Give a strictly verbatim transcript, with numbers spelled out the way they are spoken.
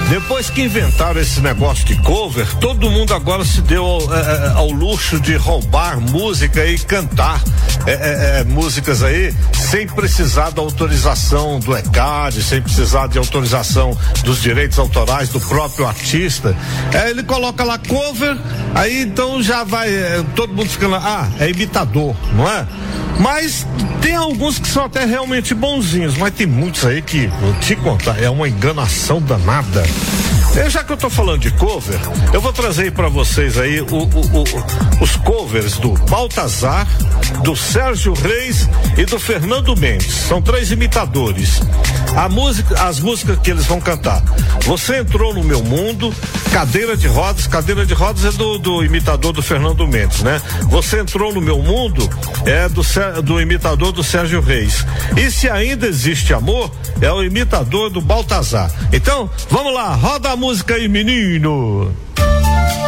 Depois que inventaram esse negócio de cover, todo mundo agora se deu ao, é, ao luxo de roubar música e cantar é, é, é, músicas aí sem precisar da autorização do ECAD, sem precisar de autorização dos direitos autorais do próprio artista. É, ele coloca lá cover, aí então já vai, é, todo mundo fica lá, ah, é imitador, não é? Mas tem alguns que são até realmente bonzinhos, mas tem muitos aí que, vou te contar, é uma enganação danada. E já que eu tô falando de cover, eu vou trazer aí pra vocês aí o, o, o, os covers do Baltazar, do Sérgio Reis e do Fernando Mendes. São três imitadores. A música, as músicas que eles vão cantar: Você Entrou no Meu Mundo, Cadeira de Rodas. Cadeira de Rodas é do, do imitador do Fernando Mendes, né? Você Entrou no Meu Mundo é do, do imitador do Sérgio Reis. E Se Ainda Existe Amor é o imitador do Baltazar. Então, vamos lá, roda a música aí, menino.